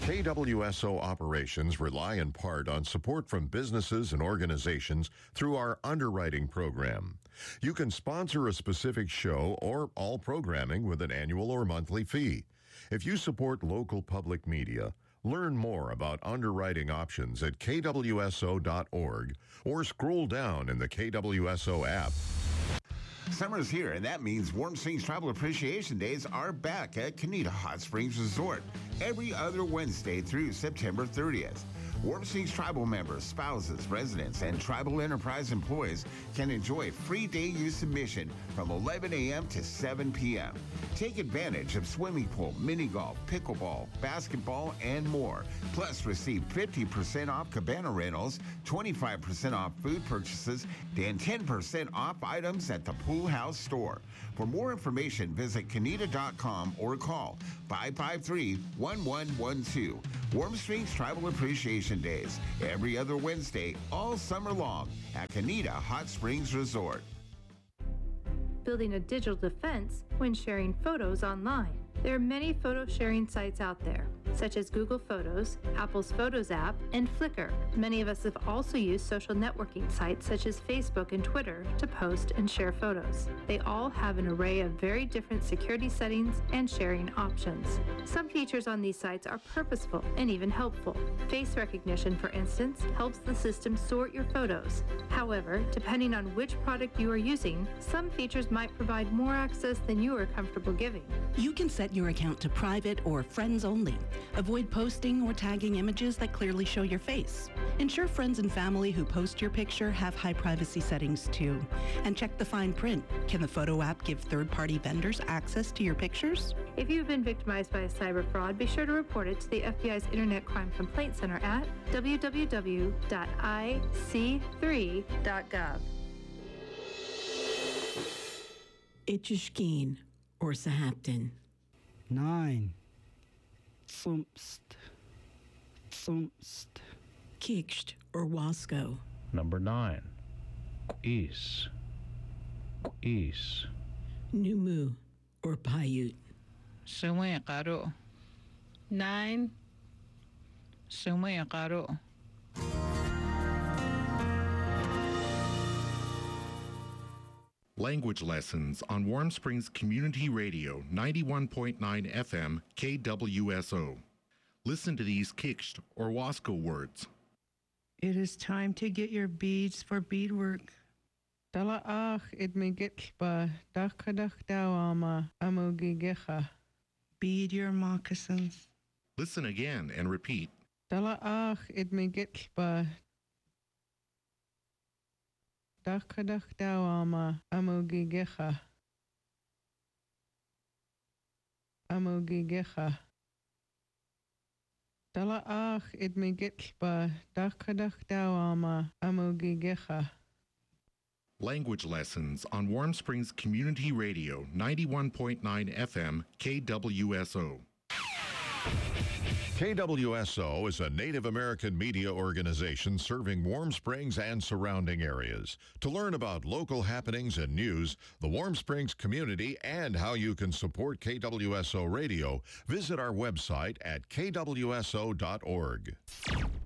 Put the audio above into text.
KWSO operations rely in part on support from businesses and organizations through our underwriting program. You can sponsor a specific show or all programming with an annual or monthly fee. If you support local public media, learn more about underwriting options at kwso.org or scroll down in the KWSO app. Summer's here, and that means Warm Springs Tribal Appreciation Days are back at Canita Hot Springs Resort every other Wednesday through September 30th. Warm Springs Tribal members, spouses, residents, and Tribal Enterprise employees can enjoy free day use admission from 11 a.m. to 7 p.m. Take advantage of swimming pool, mini golf, pickleball, basketball, and more. Plus, receive 50% off cabana rentals, 25% off food purchases, and 10% off items at the Pool House store. For more information, visit Canita.com or call 553-1112. Warm Springs Tribal Appreciation Days, every other Wednesday, all summer long at Canita Hot Springs Resort. Building a digital defense when sharing photos online. There are many photo sharing sites out there, such as Google Photos, Apple's Photos app, and Flickr. Many of us have also used social networking sites such as Facebook and Twitter to post and share photos. They all have an array of very different security settings and sharing options. Some features on these sites are purposeful and even helpful. Face recognition, for instance, helps the system sort your photos. However, depending on which product you are using, some features might provide more access than you are comfortable giving. You can set your account to private or friends only. Avoid posting or tagging images that clearly show your face. Ensure friends and family who post your picture have high privacy settings too. And check the fine print. Can the photo app give third-party vendors access to your pictures? If you've been victimized by a cyber fraud, be sure to report it to the FBI's Internet Crime Complaint Center at www.ic3.gov. Itchishkeen or Sahaptin. 9. Tsumst. Tsumst. Kiksht or Wasco. Number 9. Quis. Quis. Numu or Paiute. Sumaya karo. 9. Sumaya karo. Language lessons on Warm Springs Community Radio 91.9 FM KWSO. Listen to these Kiksht or Wasco words. It is time to get your beads for beadwork. Dala it me get ba dakadach dawama amugigecha. Bead your moccasins. Listen again and repeat. Dala it me get ba dakadach dawama amugigecha. Amugigecha. Dala it me get ba dakadach dawama amugigecha. Language lessons on Warm Springs Community Radio 91.9 FM KWSO. KWSO is a Native American media organization serving Warm Springs and surrounding areas. To learn about local happenings and news, the Warm Springs community, and how you can support KWSO Radio, visit our website at kwso.org.